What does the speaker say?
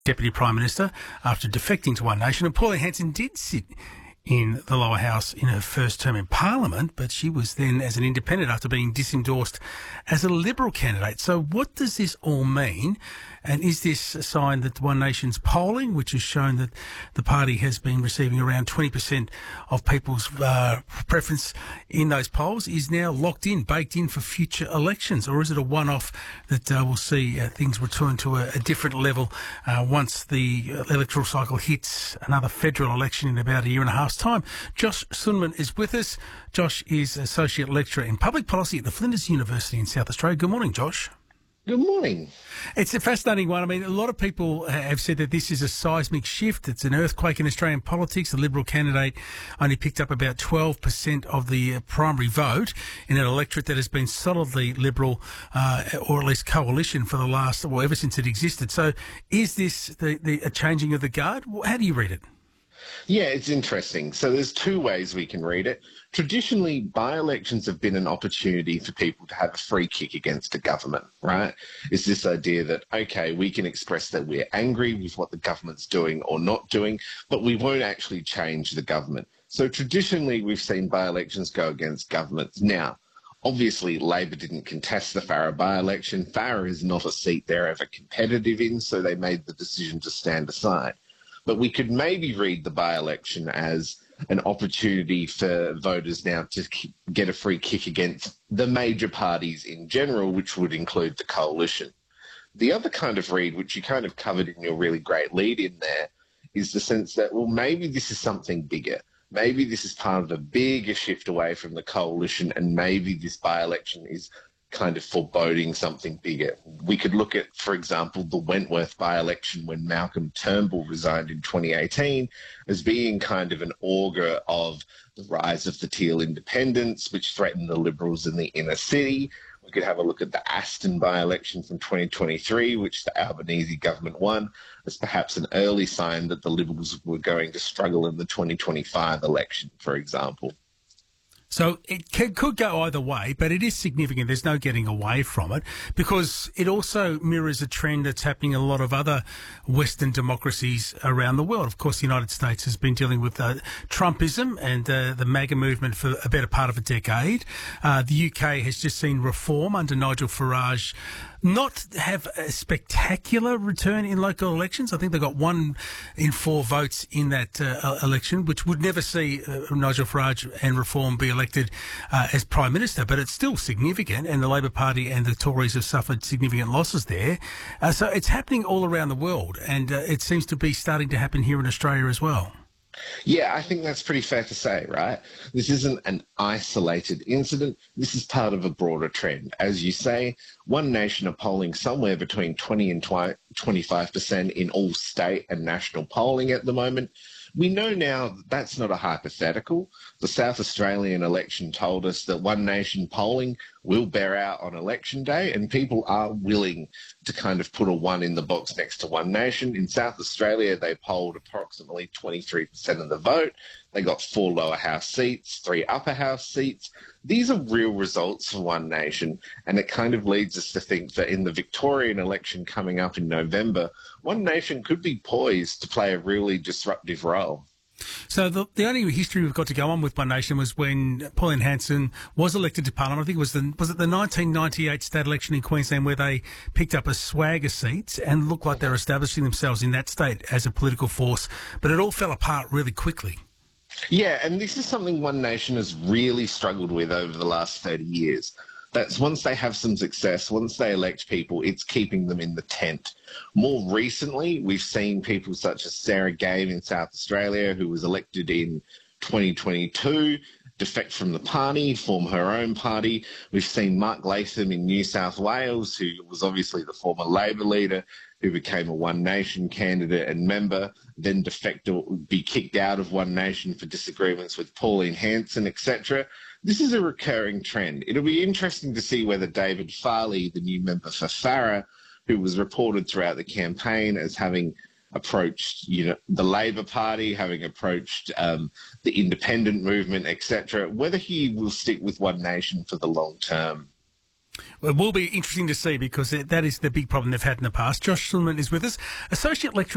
Deputy Prime Minister after defecting to One Nation. And Pauline Hanson did sit in the lower house in her first term in Parliament, but she was then as an independent after being disendorsed as a Liberal candidate. So what does this all mean? And is this a sign that One Nation's polling, which has shown that the party has been receiving around 20% of people's preference in those polls, is now locked in, baked in for future elections? Or is it a one-off that we'll see things return to a different level once the electoral cycle hits another federal election in about a year and a half's time? Josh Sunderman is with us. Josh is Associate Lecturer in Public Policy at the Flinders University in South Australia. Good morning, Josh. Good morning. It's a fascinating one. I mean, a lot of people have said that this is a seismic shift. It's an earthquake in Australian politics. The Liberal candidate only picked up about 12% of the primary vote in an electorate that has been solidly Liberal, or at least coalition for the last, well, ever since it existed. So is this a changing of the guard? How do you read it? Yeah, it's interesting. So there's two ways we can read it. Traditionally, by-elections have been an opportunity for people to have a free kick against a government, right? It's this idea that, okay, we can express that we're angry with what the government's doing or not doing, but we won't actually change the government. So traditionally, we've seen by-elections go against governments. Now, obviously, Labor didn't contest the Farrer by-election. Farrer is not a seat they're ever competitive in, so they made the decision to stand aside. But we could maybe read the by-election as an opportunity for voters now to get a free kick against the major parties in general, which would include the coalition. The other kind of read, which you kind of covered in your really great lead in there, is the sense that, well, maybe this is something bigger. Maybe this is part of a bigger shift away from the coalition, and maybe this by-election is kind of foreboding something bigger. We could look at, for example, the Wentworth by-election when Malcolm Turnbull resigned in 2018 as being kind of an augur of the rise of the Teal independents, which threatened the Liberals in the inner city. We could have a look at the Aston by-election from 2023, which the Albanese government won, as perhaps an early sign that the Liberals were going to struggle in the 2025 election, for example. So it could go either way, but it is significant. There's no getting away from it, because it also mirrors a trend that's happening in a lot of other Western democracies around the world. Of course, the United States has been dealing with Trumpism and the MAGA movement for a better part of a decade. The UK has just seen reform under Nigel Farage not have a spectacular return in local elections. I think they got 1 in 4 votes in that election, which would never see Nigel Farage and Reform be elected as Prime Minister, but it's still significant, and the Labor Party and the Tories have suffered significant losses there. So it's happening all around the world, and it seems to be starting to happen here in Australia as well. Yeah, I think that's pretty fair to say, right? This isn't an isolated incident. This is part of a broader trend. As you say, One Nation are polling somewhere between 20 and 25% in all state and national polling at the moment. We know now that that's not a hypothetical. The South Australian election told us that One Nation polling will bear out on election day, and people are willing to kind of put a 1 in the box next to One Nation. In South Australia, they polled approximately 23% of the vote. They got 4 lower house seats, 3 upper house seats. These are real results for One Nation, and it kind of leads us to think that in the Victorian election coming up in November, One Nation could be poised to play a really disruptive role. So the only history we've got to go on with One Nation was when Pauline Hanson was elected to Parliament. I think it was the 1998 state election in Queensland, where they picked up a swag of seats and looked like they were establishing themselves in that state as a political force. But it all fell apart really quickly. Yeah, and this is something One Nation has really struggled with over the last 30 years. That's once they have some success, once they elect people, it's keeping them in the tent. More recently, we've seen people such as Sarah Gave in South Australia, who was elected in 2022, defect from the party, form her own party. We've seen Mark Latham in New South Wales, who was obviously the former Labor leader, who became a One Nation candidate and member, then defect or be kicked out of One Nation for disagreements with Pauline Hanson, etc. This is a recurring trend. It'll be interesting to see whether David Farley, the new member for Farrer, who was reported throughout the campaign as having approached, the Labor Party, having approached the independent movement, etc., whether he will stick with One Nation for the long term. Well, it will be interesting to see, because that is the big problem they've had in the past. Josh Sunderman is with us, Associate Lecturer